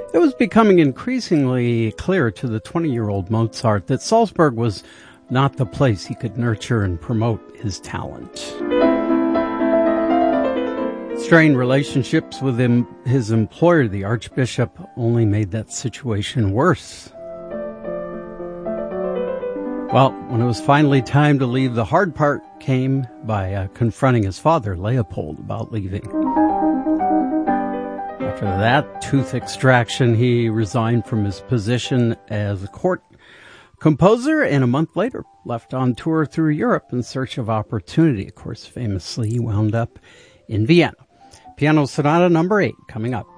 It was becoming increasingly clear to the 20-year-old Mozart that Salzburg was not the place he could nurture and promote his talent. Strained relationships with his employer, the Archbishop, only made that situation worse. Well, when it was finally time to leave, the hard part came by confronting his father, Leopold, about leaving. After that tooth extraction, he resigned from his position as a court composer, and a month later left on tour through Europe in search of opportunity. Of course, famously, he wound up in Vienna. Piano Sonata number 8 coming up.